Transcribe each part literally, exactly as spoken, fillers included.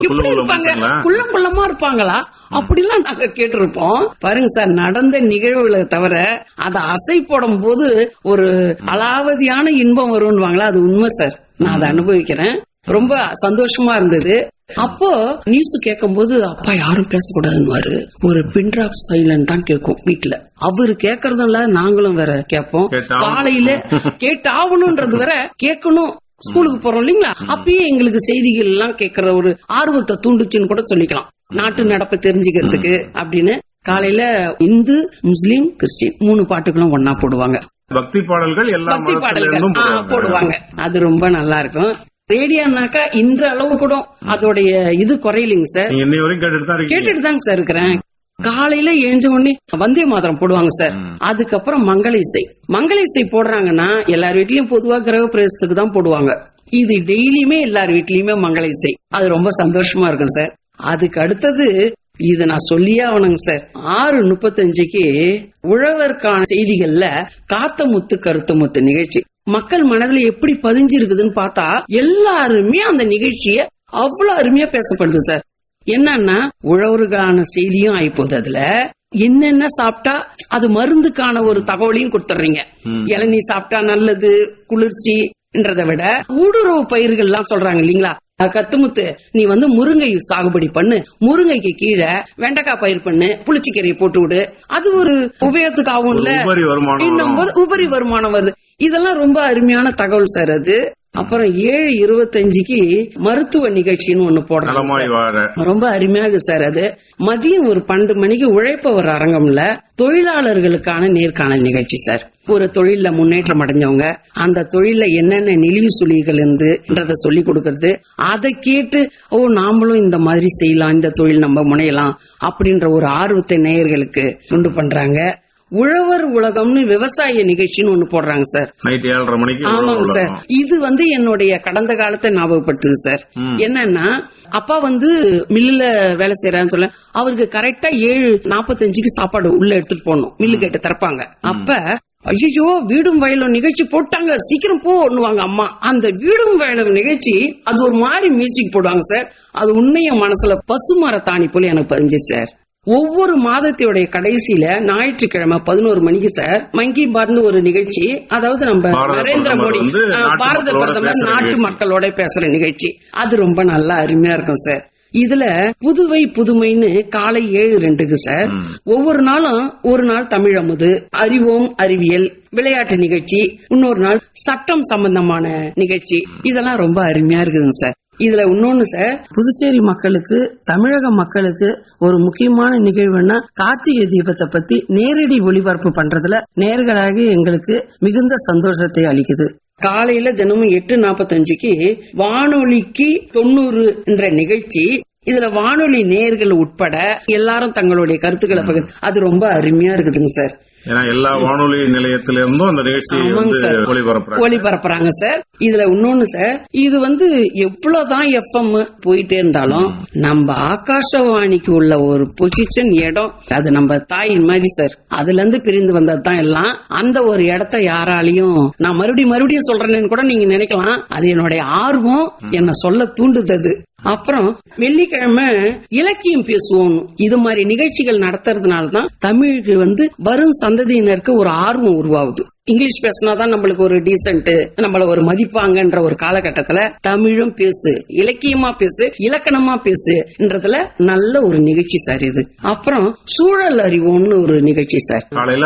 எப்படி இருப்பாங்க, குள்ளம் குள்ளமா இருப்பாங்களா அப்படிலாம் நாங்க கேட்டிருப்போம். பாருங்க சார், நடந்த நிகழ்வுகளை தவிர அதை அசை போடும் போது ஒரு அலாவதியான இன்பம் வரும்னுவாங்களா, அது உண்மை சார். நான் அதை அனுபவிக்கிறேன். ரொம்ப சந்தோஷமா இருந்தது. அப்போ நியூஸ் கேட்கும் போது அப்பா யாரும் பேசக்கூடாதுன்னு ஒரு பின்ட்ராப் சைலண்ட் தான் கேட்கும் வீட்டுல. அவரு கேக்குறதுல நாங்களும் வேற கேட்போம். காலையில கேட்டு ஆகணும்ன்றது வேற கேட்கணும். ஸ்கூலுக்கு போறோம் இல்லீங்களா, அப்பயே எங்களுக்கு செய்திகள் எல்லாம் கேட்கற ஒரு ஆர்வத்தை தூண்டுச்சுன்னு கூட சொல்லிக்கலாம். நாட்டு நடப்பை தெரிஞ்சுக்கிறதுக்கு அப்படின்னு காலையில இந்து, முஸ்லீம், கிறிஸ்டின் மூணு பாட்டுகளும் ஒன்னா போடுவாங்க. பக்தி பாடல்கள் எல்லாம் பக்தி பாடல்கள் போடுவாங்க. அது ரொம்ப நல்லா இருக்கும். ரேடியோனாக்கா இன்ற அளவு கூட அதோடைய இது குறையிலிங்க சார். கேட்டுட்டு தாங்க சார் இருக்கிறேன். காலையில எழுந்த உடனே வந்தே மாதரம் போடுவாங்க சார். அதுக்கப்புறம் மங்கள இசை மங்கள இசை போடுறாங்கன்னா எல்லார் வீட்லயும் பொதுவா கிரக பிரவேசத்துக்கு தான் போடுவாங்க. இது டெய்லியுமே எல்லார் வீட்லயுமே மங்கள இசை. அது ரொம்ப சந்தோஷமா இருக்கும் சார். அதுக்கு அடுத்தது இது நான் சொல்லியே ஆகணுங்க சார். ஆறு முப்பத்தஞ்சுக்கு உழவர்கான செய்திகள்ல காத்த முத்து கருத்து முத்து நிகழ்ச்சி மக்கள் மனதுல எப்படி பதிஞ்சிருக்குதுன்னு பார்த்தா எல்லாருமே அந்த நிகழ்ச்சிய அவ்வளவு அருமையா பேசப்படுது சார். என்னன்னா உழவருக்கான செய்தியும் ஆயிப்போகுது. அதுல என்னென்ன சாப்பிட்டா அது மருந்துக்கான ஒரு தகவலையும் கொடுத்துறீங்க. இளநீ சாப்பிட்டா நல்லது, குளிர்ச்சின்றதை விட ஊடுருவு பயிர்கள் எல்லாம் சொல்றாங்க இல்லீங்களா. கத்துமுத்து நீ வந்து முருங்கை சாகுபடி பண்ணு, முருங்கைக்கு கீழே வெண்டைக்காய் பயிர் பண்ணு, புளிச்சிக்கீரையை போட்டு விடு, அது ஒரு உபயோகத்துக்கு ஆகும்ல, உபரி வருமானம் வருது. இதெல்லாம் ரொம்ப அருமையான தகவல் சார். அது அப்புறம் ஏழு இருபத்தஞ்சுக்கு மருத்துவ நிகழ்ச்சின்னு ஒண்ணு போடுறாங்க. ரொம்ப அருமையாக சார். அது மதியம் ஒரு பன்னெண்டு மணிக்கு உழைப்பவர் அரங்கம்ல தொழிலாளர்களுக்கான நேர்காணல் நிகழ்ச்சி சார். ஒரு தொழில முன்னேற்றம் அடைஞ்சவங்க அந்த தொழில என்னென்ன நெளிவு சுழிகள் இருந்துன்றத சொல்லி கொடுக்கறது, அதை கேட்டு ஓ நாமளும் இந்த மாதிரி செய்யலாம், இந்த தொழில் நம்ம முனையலாம் அப்படின்ற ஒரு ஆர்வத்தை நேயர்களுக்கு உண்டு பண்றாங்க. உழவர் உலகம்னு விவசாய நிகழ்ச்சின்னு ஒண்ணு போடுறாங்க சார். ஆமாங்க சார். இது வந்து என்னுடைய கடந்த காலத்தை ஞாபகப்படுத்துது சார். என்னன்னா அப்பா வந்து மில்லுல வேலை செய்யறான்னு சொல்ல அவருக்கு கரெக்டா ஏழு நாப்பத்தஞ்சுக்கு சாப்பாடு உள்ள எடுத்துட்டு போகணும். மில்லு கேட்டு திறப்பாங்க. அப்ப ஐயோ வீடும் வயலும் நிகழ்ச்சி போட்டாங்க, சீக்கிரம் போன்னுவாங்க அம்மா. அந்த வீடும் வயலும் நிகழ்ச்சி அது ஒரு மாதிரி மியூசிக் போடுவாங்க சார். அது உண்மைய மனசுல பசுமர தாணி போல எனக்கு பதிஞ்சு சார். ஒவ்வொரு மாதத்தையுடைய கடைசியில ஞாயிற்றுக்கிழமை பதினோரு மணிக்கு சார் மன் கி பாத் ஒரு நிகழ்ச்சி, அதாவது நம்ம நரேந்திர மோடி பாரத பிரதமர் நாட்டு மக்களோட பேசுற நிகழ்ச்சி. அது ரொம்ப நல்லா அருமையா இருக்கும் சார். இதுல புதுவை புதுமைன்னு காலை ஏழு ரெண்டுக்கு சார். ஒவ்வொரு நாளும் ஒரு நாள் தமிழ் அமுது, அறிவோம் அறிவியல், விளையாட்டு நிகழ்ச்சி, இன்னொரு நாள் சட்டம் சம்பந்தமான நிகழ்ச்சி. இதெல்லாம் ரொம்ப அருமையா இருக்குதுங்க சார். இதுல இன்னொன்னு சார், புதுச்சேரி மக்களுக்கு தமிழக மக்களுக்கு ஒரு முக்கியமான நிகழ்வுன்னா கார்த்திகை தீபத்தை பத்தி நேரடி ஒளிபரப்பு பண்றதுல நேர்களாக எங்களுக்கு மிகுந்த சந்தோஷத்தை அளிக்குது. காலையில தினமும் எட்டு நாப்பத்தஞ்சுக்கு வானொலிக்கு தொண்ணூறு என்ற நிகழ்ச்சி. இதுல வானொலி நேயர்கள் உட்பட எல்லாரும் தங்களுடைய கருத்துக்களை பகிர்ந்து அது ரொம்ப அருமையா இருக்குதுங்க சார். எல்லா வானொலி நிலையத்திலிருந்தும் அந்த நிகழ்ச்சி ஒளிபரப்புறாங்க சார். இதுல இன்னொன்னு சார், இது வந்து எவ்வளவுதான் எஃப்எம் போயிட்டே இருந்தாலும் நம்ம ஆகாஷவாணிக்கு உள்ள ஒரு பொசிஷன் இடம் அது நம்ம தாயின் மாதிரி சார். அதுல இருந்து பிரிந்து வந்ததுதான் எல்லாம். அந்த ஒரு இடத்த யாராலையும் நான் மறுபடியும் மறுபடியும் சொல்றேன்னு கூட நீங்க நினைக்கலாம். அது என்னுடைய ஆர்வம் என்ன சொல்ல தூண்டுது. அப்புறம் வெள்ளிக்கிழமை இலக்கியம் பேசுவோம். இது மாதிரி நிகழ்ச்சிகள் நடத்துறதுனாலதான் தமிழுக்கு வந்து வரும் சந்ததியினருக்கு ஒரு ஆர்வம் உருவாகுது. இங்கிலீஷ் பேசினாதான் நம்மளுக்கு ஒரு டீசென்ட், நம்மள ஒரு மதிப்பாங்கன்ற ஒரு காலகட்டத்துல தமிழும் பேசு, இலக்கியமா பேசு, இலக்கணமா பேசுன்றதுல நல்ல ஒரு நிகழ்ச்சி சார் இது. அப்புறம் சூழல் அறிவோம்னு ஒரு நிகழ்ச்சி சார்.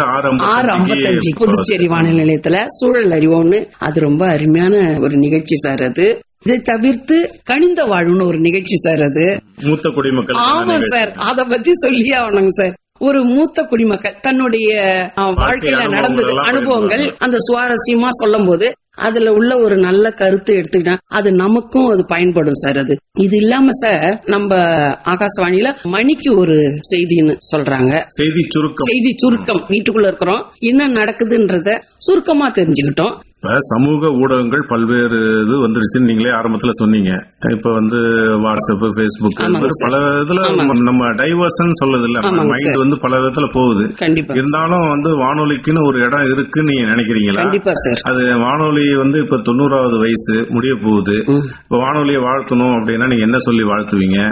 ஆறு ஐம்பத்தஞ்சு புதுச்சேரி வானொலி நிலையத்துல சூழல் அறிவோம்னு அது ரொம்ப அருமையான ஒரு நிகழ்ச்சி சார். அது இதை தவிர்த்து கனிந்த வாழ்வுன்னு ஒரு நிகழ்ச்சி சார். அது மூத்த குடிமக்கள். ஆமா சார், அத பத்தி சொல்லியே ஆகணுங்க சார். ஒரு மூத்த குடிமக்கள் தன்னுடைய வாழ்க்கையில நடந்தது அனுபவங்கள் அந்த சுவாரஸ்யமா சொல்லும் போது அதுல உள்ள ஒரு நல்ல கருத்து எடுத்துக்கிட்டா அது நமக்கும் அது பயன்படும் சார். அது இது இல்லாம சார் நம்ம ஆகாசவாணியில மணிக்கு ஒரு செய்தின்னு சொல்றாங்க. செய்தி சுருக்கம். செய்தி சுருக்கம். வீட்டுக்குள்ள இருக்கிறோம், என்ன நடக்குதுன்றத சுருக்கமா தெரிஞ்சுக்கிட்டோம். இப்ப சமூக ஊடகங்கள் பல்வேறு இது வந்துருச்சுன்னு நீங்களே ஆரம்பத்துல சொன்னீங்க. இப்ப வந்து வாட்ஸ்அப், பேஸ்புக் பல இதுல நம்ம டைவர்ஷன் சொல்லுது இல்ல, மைண்ட் வந்து பல விதத்துல போகுது. இருந்தாலும் வந்து வானொலிக்குன்னு ஒரு இடம் இருக்குன்னு நீங்க நினைக்கிறீங்களா? கண்டிப்பா சார். அது வானொலி வந்து இப்ப தொண்ணூறாவது வயசு முடிய போகுது. இப்ப வானொலியை வாழ்த்தணும் அப்படின்னா நீங்க என்ன சொல்லி வாழ்த்துவீங்க?